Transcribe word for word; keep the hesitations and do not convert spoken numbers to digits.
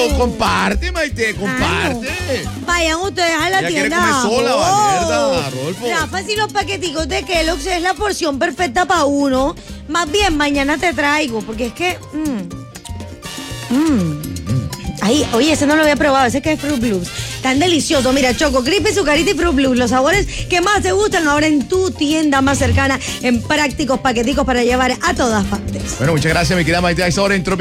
pero comparte, Maite, comparte. Ah, no. Vayan ustedes a la Ella tienda. quiere comer sola, Oh. va, mierda, Rodolfo. Rafa, si los paqueticos de Kellogg's es la porción perfecta para uno, más bien mañana te traigo, porque es que... Mmm. Mmm. Ay, oye, ese no lo había probado, ese que es Fruit Loops. Tan delicioso. Mira, Choco Crispy, Zucarita y Fruit Loops. Los sabores que más te gustan ahora en tu tienda más cercana, en prácticos paqueticos para llevar a todas partes. Bueno, muchas gracias, mi querida Maite. A esta hora en Tropical